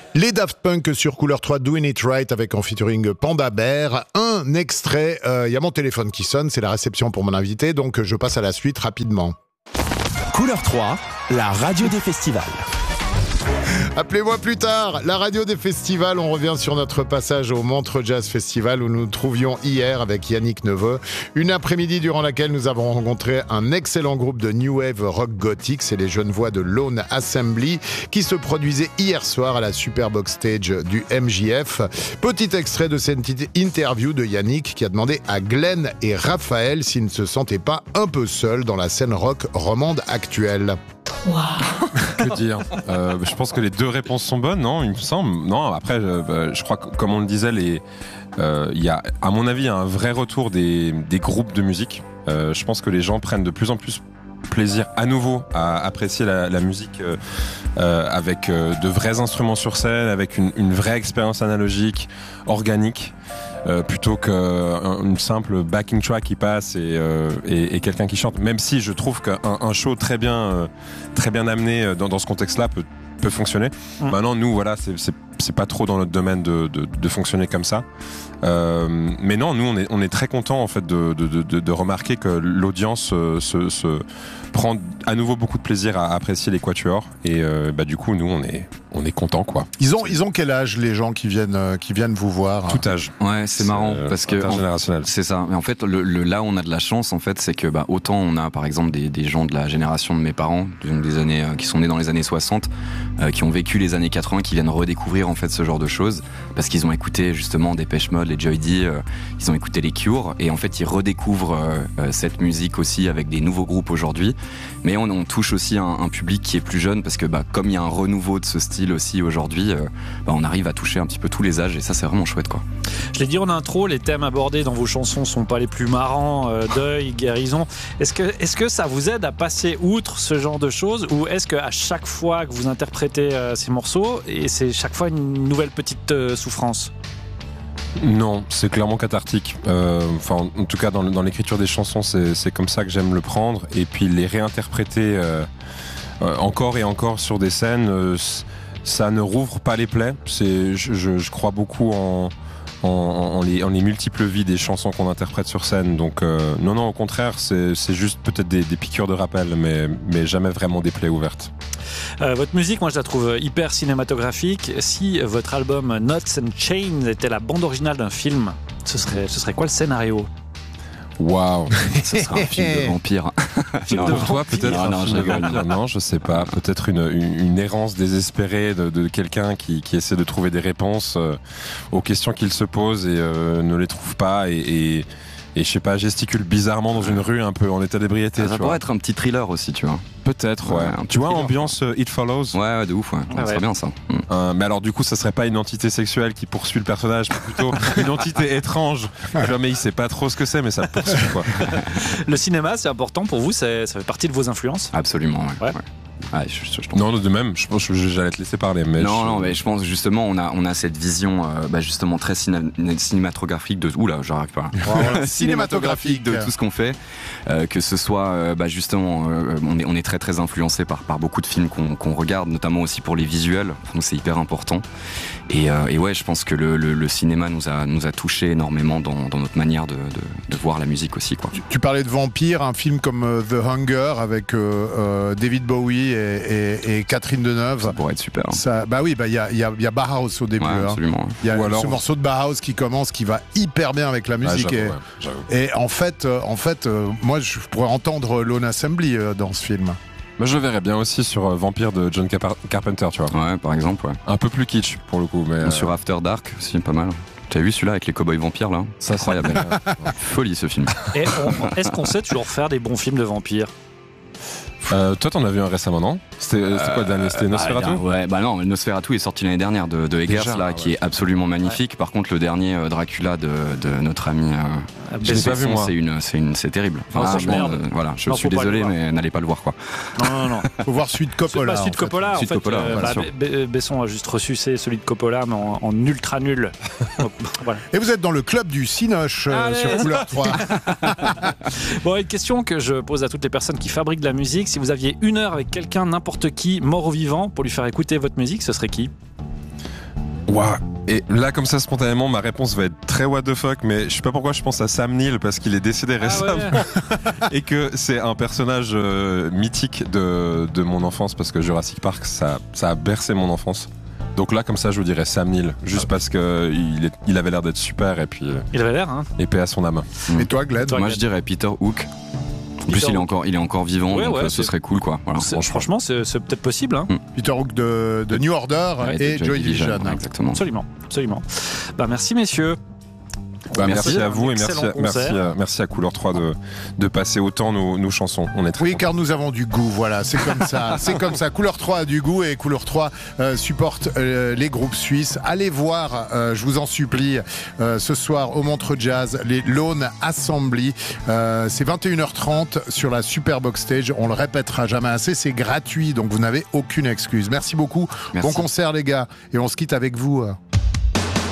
Les Daft Punk sur Couleur 3, Doing It Right avec en featuring Panda Bear. Un extrait, il y a mon téléphone qui sonne, c'est la réception pour mon invité, donc je passe à la suite rapidement. Couleur 3, la radio des festivals. Appelez-moi plus tard, la radio des festivals. On revient sur notre passage au Montreux Jazz Festival où nous nous trouvions hier avec Yannick Neveu. Une après-midi durant laquelle nous avons rencontré un excellent groupe de New Wave Rock Gothic. C'est les jeunes voix de Lone Assembly qui se produisaient hier soir à la Superbox Stage du MJF. Petit extrait de cette interview de Yannick qui a demandé à Glenn et Raphaël s'ils ne se sentaient pas un peu seuls dans la scène rock romande actuelle. Wow. Que dire Je pense que les deux réponses sont bonnes, non ? Il me semble. Non, après, je crois que, comme on le disait, il y a, à mon avis, un vrai retour des groupes de musique. Je pense que les gens prennent de plus en plus plaisir à nouveau à apprécier la musique avec de vrais instruments sur scène, avec une vraie expérience analogique, organique. Plutôt qu'une simple backing track qui passe et quelqu'un qui chante. Même si je trouve qu'un show très bien amené dans ce contexte-là peut fonctionner. Maintenant, nous, voilà, c'est pas trop dans notre domaine de fonctionner comme ça. Mais non, nous, on est très contents en fait de remarquer que l'audience se prend à nouveau beaucoup de plaisir à apprécier les quatuors. Et du coup, nous, on est contents, quoi. Ils ont quel âge les gens qui viennent vous voir ? Tout âge. Ouais, c'est marrant parce que intergénérationnel. C'est ça. Mais en fait, là où on a de la chance, en fait, c'est que autant on a par exemple des gens de la génération de mes parents, donc des années qui sont nés dans les années 60, qui ont vécu les années 80, qui viennent redécouvrir en fait ce genre de choses parce qu'ils ont écouté justement Depeche Mode, les Joy D, ils ont écouté les Cure et en fait ils redécouvrent cette musique aussi avec des nouveaux groupes aujourd'hui. Mais on touche aussi un public qui est plus jeune parce que comme il y a un renouveau de ce style aussi aujourd'hui, on arrive à toucher un petit peu tous les âges et ça c'est vraiment chouette, quoi. Je l'ai dit en intro, les thèmes abordés dans vos chansons sont pas les plus marrants, deuil, guérison. Est-ce que ça vous aide à passer outre ce genre de choses ou est-ce qu'à chaque fois que vous interprétez ces morceaux, et c'est chaque fois une nouvelle petite souffrance ? Non, c'est clairement cathartique. En tout cas, dans l'écriture des chansons, c'est comme ça que j'aime le prendre. Et puis les réinterpréter encore et encore sur des scènes, ça ne rouvre pas les plaies. Je crois beaucoup en les multiples vies des chansons qu'on interprète sur scène. Donc non, au contraire, c'est juste peut-être des piqûres de rappel, mais jamais vraiment des plaies ouvertes. Votre musique, moi je la trouve hyper cinématographique. Si votre album Knots and Chains était la bande originale d'un film, ce serait quoi le scénario ? Waouh, Ce sera un film de vampire. Pour toi, peut-être Non, je rigole. Non, je sais pas. Peut-être une errance désespérée de quelqu'un qui essaie de trouver des réponses aux questions qu'il se pose et ne les trouve pas et je sais pas, gesticule bizarrement dans une rue un peu en état d'ébriété. Ça pourrait être un petit thriller aussi, tu vois. Peut-être, ouais. Tu vois, ambiance It Follows. Ouais, de ouf, ouais. Ça serait bien, ça. Mais alors, du coup, ça serait pas une entité sexuelle qui poursuit le personnage, mais plutôt une entité étrange. Mais il sait pas trop ce que c'est, mais ça le poursuit, quoi. Le cinéma, c'est important pour vous, ça fait partie de vos influences ? Absolument, ouais. Ouais, non, de même, je pense que j'allais te laisser parler. Mais mais je pense justement, on a cette vision justement très cinématographique de. Oula, j'arrive pas. Cinématographique de tout ce qu'on fait, que ce soit justement, on est très très influencé par beaucoup de films qu'on regarde, notamment aussi pour les visuels. Donc c'est hyper important. Et ouais, je pense que le cinéma nous a touché énormément dans notre manière de voir la musique aussi, quoi. Tu parlais de Vampire, un film comme The Hunger avec David Bowie et Catherine Deneuve. Ça pourrait être super. Ça, il y a Bauhaus au début. Ouais, absolument. Il y a ce morceau de Bauhaus qui commence, qui va hyper bien avec la musique. J'avoue. Et en fait, moi, je pourrais entendre Lone Assembly dans ce film. Moi, je le verrais bien aussi sur Vampire de John Carpenter, tu vois. Ouais, par exemple, ouais. Un peu plus kitsch pour le coup, mais sur After Dark aussi, pas mal. T'as vu celui-là avec les cowboys vampires là ? ça, incroyable. Folie ce film. Et est-ce qu'on sait toujours faire des bons films de vampires ? Toi, t'en as vu un récemment, non ? C'était quoi le dernier ? C'était Nosferatu ? Ouais, non, Nosferatu est sorti l'année dernière de Eggers, Déjà, là, qui est absolument magnifique. Par contre, le dernier Dracula de notre ami je l'ai pas vu, moi. c'est terrible. Enfin, Oh, franchement, merde. voilà, je Non, suis faut pas désolé, le voir. mais n'allez pas le voir, quoi. Non. Faut voir celui de Coppola. Celui de Coppola, en Celui de fait. Coppola, bien sûr. Besson a juste ressucé celui de Coppola, mais en ultra nul. Donc, voilà. Et vous êtes dans le club du Cinoche Allez. sur Couleur 3. Bon, une question que je pose à toutes les personnes qui fabriquent de la musique. Si vous aviez une heure avec quelqu'un, n'importe qui, mort ou vivant, pour lui faire écouter votre musique, ce serait qui ? Ouah. Et là, comme ça, spontanément, ma réponse va être très what the fuck, mais je sais pas pourquoi je pense à Sam Neill parce qu'il est décédé récemment et que c'est un personnage mythique de mon enfance parce que Jurassic Park, ça a bercé mon enfance. Donc là, comme ça, je vous dirais Sam Neill, juste parce que il avait l'air d'être super et puis. Il avait l'air, hein. Et paix à son âme. Et toi, Glenn? Moi, je dirais Peter Hook. En plus, il est encore vivant, Ouais, donc ouais, ce serait cool, quoi. Voilà. Franchement, c'est peut-être possible. Hein. Peter Hook de New Order et Joy Division. Ouais, exactement. Absolument. Bah, merci, messieurs. Merci à vous et merci à Couleur 3 de passer autant nos chansons. On est très Oui, contents. car nous avons du goût, voilà, c'est comme ça. C'est comme ça. Couleur 3 a du goût et Couleur 3 supporte les groupes suisses. Allez voir, je vous en supplie, ce soir au Montreux Jazz, les Lone Assembly. C'est 21h30 sur la Superbox Stage. On le répétera jamais assez, c'est gratuit, donc vous n'avez aucune excuse. Merci beaucoup. Merci. Bon concert, les gars. Et on se quitte avec vous.